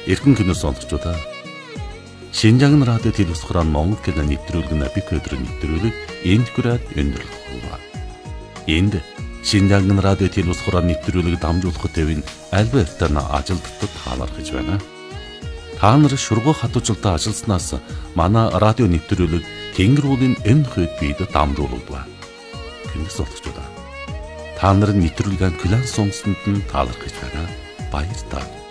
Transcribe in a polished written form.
Эрхэн кино сонсогчдоо Шинжаан радио телевиз хураан Монгол кино нэвтрүүлэг бик өдөр нэвтрүүлэг энд хүрээд өндөрлөх болов. Энд Шинжаан радио телевиз хураан нэвтрүүлэг дамжуулахад төвийн Альбертын ажилтнууд таалархаж байна. Та нар шургуу хатуучлалтаа ажилласнаас манай радио нэвтрүүлэг Тэнгэр уулын энэ хэд бид дамжуулдаг. Кино сонсогчдоо та нарын нэвтрүүлгийн класс сонсонд нь таалархаж байна. Баярлалаа.